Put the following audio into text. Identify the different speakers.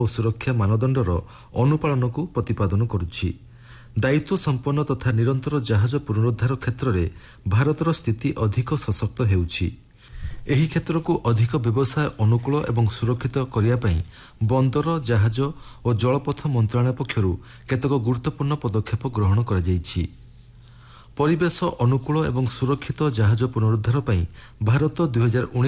Speaker 1: ଓ ସୁରକ୍ଷା ମାନଦଣ୍ଡର ଅନୁପାଳନକୁ ପ୍ରତିପାଦନ କରୁଛି। ଦାୟିତ୍ୱ ସମ୍ପନ୍ନ ତଥା ନିରନ୍ତର ଜାହାଜ ପୁନରୁଦ୍ଧାର କ୍ଷେତ୍ରରେ ଭାରତର ସ୍ଥିତି ଅଧିକ ସଶକ୍ତ ହେଉଛି। ଏହି କ୍ଷେତ୍ରକୁ ଅଧିକ ବ୍ୟବସାୟ ଅନୁକୂଳ ଏବଂ ସୁରକ୍ଷିତ କରିବା ପାଇଁ ବନ୍ଦର, ଜାହାଜ ଓ ଜଳପଥ ମନ୍ତ୍ରଣାଳୟ ପକ୍ଷରୁ କେତେକ ଗୁରୁତ୍ୱପୂର୍ଣ୍ଣ ପଦକ୍ଷେପ ଗ୍ରହଣ କରାଯାଇଛି। ପରିବେଶ ଅନୁକୂଳ ଏବଂ ସୁରକ୍ଷିତ ଜାହାଜ ପୁନରୁଦ୍ଧାର ପାଇଁ ଭାରତ 2019